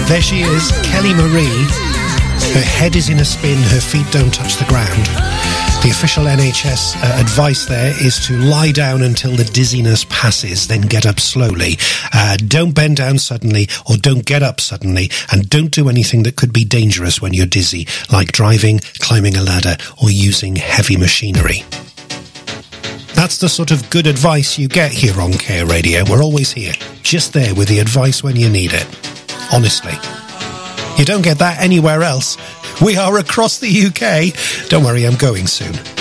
There she is, Kelly Marie. Her head is in a spin, her feet don't touch the ground. The official NHS advice there is to lie down until the dizziness passes, then get up slowly. Don't bend down suddenly, or don't get up suddenly, and don't do anything that could be dangerous when you're dizzy, like driving, climbing a ladder, or using heavy machinery. That's the sort of good advice you get here on Care Radio. We're always here, just there with the advice when you need it. Honestly. You don't get that anywhere else. We are across the UK. Don't worry, I'm going soon.